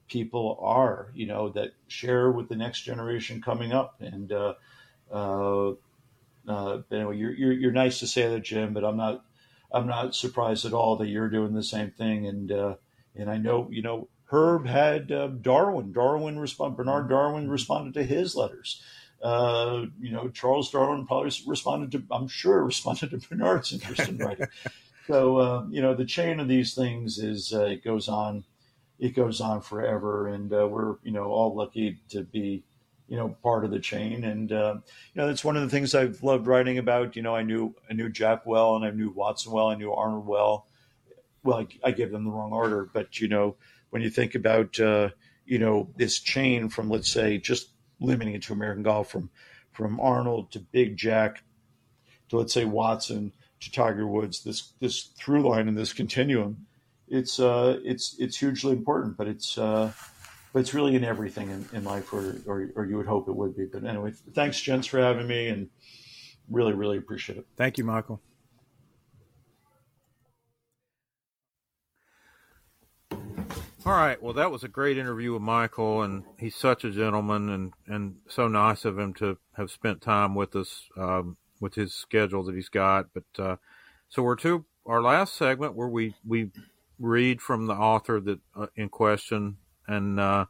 people are, that share with the next generation coming up. And uh, anyway, you're nice to say that, Jim, but I'm not surprised at all that you're doing the same thing. And I know, Herb had Bernard Darwin responded to his letters. Charles Darwin probably responded to Bernard's interest in writing. So, the chain of these things it goes on forever. And we're, all lucky to be, part of the chain. And, that's one of the things I've loved writing about. I knew Jack well, and I knew Watson well, I knew Arnold well. Well, I gave them the wrong order, but, when you think about, this chain from, let's say, just limiting it to American golf, from Arnold to Big Jack to, let's say, Watson to Tiger Woods, this through line and this continuum, it's hugely important, but it's really in everything in life, or you would hope it would be. But anyway, thanks, gents, for having me, and really, really appreciate it. Thank you, Michael. All right. Well, that was a great interview with Michael, and he's such a gentleman, and so nice of him to have spent time with us, with his schedule that he's got. But so we're to our last segment where we read from the author that in question, and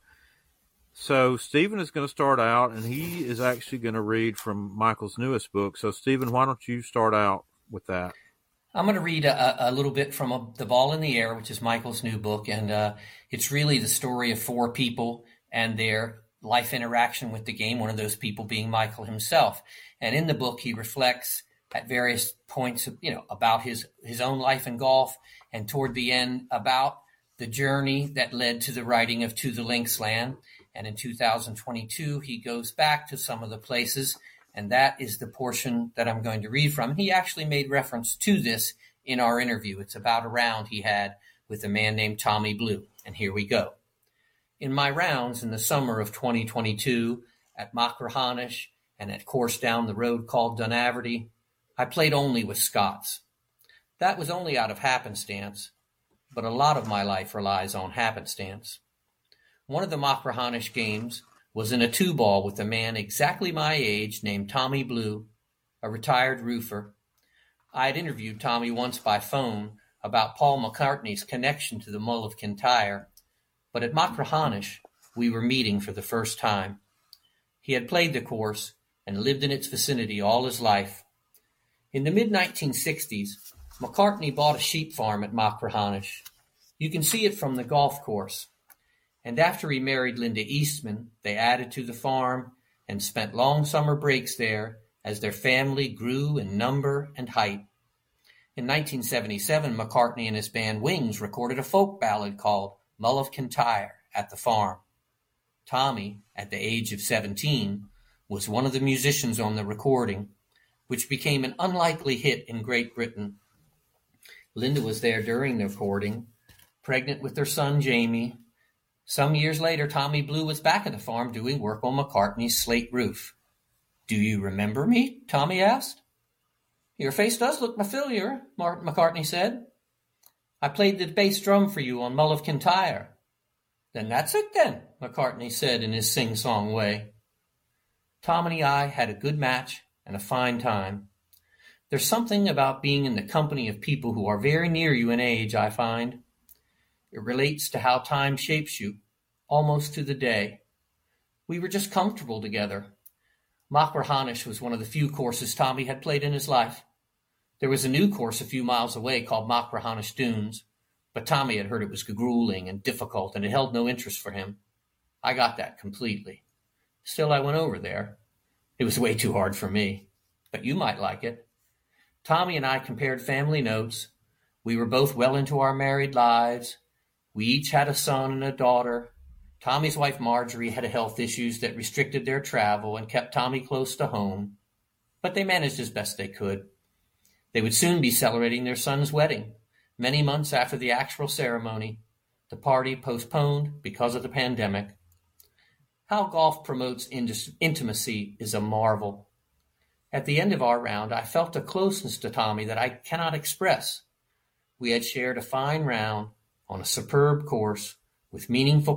so Stephen is going to start out, and he is actually going to read from Michael's newest book. So Stephen, why don't you start out with that? I'm going to read a little bit from The Ball in the Air, which is Michael's new book. And it's really the story of four people and their life interaction with the game, one of those people being Michael himself. And in the book, he reflects at various points, about his own life in golf, and toward the end about the journey that led to the writing of To the Links Land. And in 2022, he goes back to some of the places, and that is the portion that I'm going to read from. He actually made reference to this in our interview. It's about a round he had with a man named Tommy Blue. And here we go. In my rounds in the summer of 2022 at Machrihanish and at course down the road called Dunaverty, I played only with Scots. That was only out of happenstance, but a lot of my life relies on happenstance. One of the Machrihanish games was in a two-ball with a man exactly my age named Tommy Blue, a retired roofer. I had interviewed Tommy once by phone about Paul McCartney's connection to the Mull of Kintyre, but at Machrihanish we were meeting for the first time. He had played the course and lived in its vicinity all his life. In the mid-1960s, McCartney bought a sheep farm at Machrihanish. You can see it from the golf course. And after he married Linda Eastman, they added to the farm and spent long summer breaks there as their family grew in number and height. In 1977, McCartney and his band Wings recorded a folk ballad called Mull of Kintyre at the farm. Tommy, at the age of 17, was one of the musicians on the recording, which became an unlikely hit in Great Britain. Linda was there during the recording, pregnant with their son Jamie. Some years later, Tommy Blue was back at the farm doing work on McCartney's slate roof. "Do you remember me?" Tommy asked. "Your face does look familiar," McCartney said. "I played the bass drum for you on Mull of Kintyre." "Then that's it then," McCartney said in his sing-song way. Tom and I had a good match and a fine time. There's something about being in the company of people who are very near you in age, I find. It relates to how time shapes you, almost to the day. We were just comfortable together. Machrihanish was one of the few courses Tommy had played in his life. There was a new course a few miles away called Machrihanish Dunes, but Tommy had heard it was grueling and difficult, and it held no interest for him. I got that completely. Still, I went over there. It was way too hard for me, but you might like it. Tommy and I compared family notes. We were both well into our married lives. We each had a son and a daughter. Tommy's wife Marjorie had health issues that restricted their travel and kept Tommy close to home, but they managed as best they could. They would soon be celebrating their son's wedding, many months after the actual ceremony, the party postponed because of the pandemic. How golf promotes intimacy is a marvel. At the end of our round, I felt a closeness to Tommy that I cannot express. We had shared a fine round on a superb course with meaningful